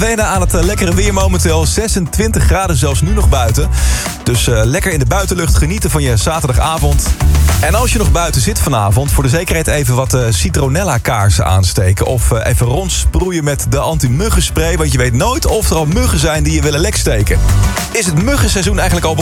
Wennen aan het lekkere weer momenteel. 26 graden zelfs nu nog buiten. Dus lekker in de buitenlucht genieten van je zaterdagavond. En als je nog buiten zit vanavond, voor de zekerheid even wat citronella kaarsen aansteken. Of even rondsproeien met de anti-muggenspray. Want je weet nooit of er al muggen zijn die je willen leksteken. Is het muggenseizoen eigenlijk al begonnen?